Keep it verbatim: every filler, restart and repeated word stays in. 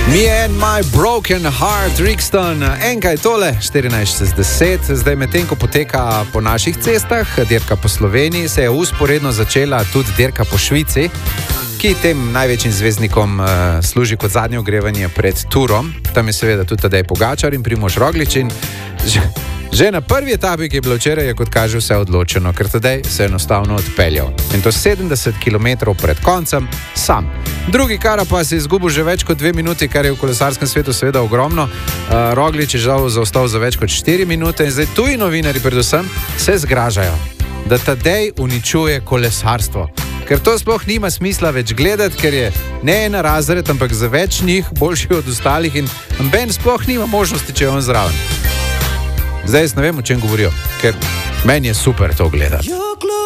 Me and my broken heart, Rixton. Enkaj tole, štirinajst čez deset. Zdaj medtem, ko poteka po naših cestah, dirka po Sloveniji, se je usporedno začela tudi dirka po Švici, ki tem največjim zvezdnikom uh, služi kot zadnje ogrevanje pred turom. Tam je seveda tudi Tadej Pogačar in Primož Roglič. In že, že na prvi etapi, ki je bilo včeraj, je kot kaže vse odločeno, ker Tadej se je enostavno odpeljal. In to sedemdeset kilometrov pred koncem sam. Drugi kara pa se je izgubil že več kot dve minuti, kar je v kolesarskem svetu seveda ogromno. Uh, Roglič je žal zaostal za več kot štiri minute in zdaj tuji novinari predvsem se zgražajo, da Tadej uničuje kolesarstvo. Ker to sploh nima smisla več gledati, ker je ne en razred, ampak za več njih boljši od ostalih in Ben sploh nima možnosti, če je on zraven. Zdaj jaz ne vem, o čem govorijo, ker meni je super to gledati.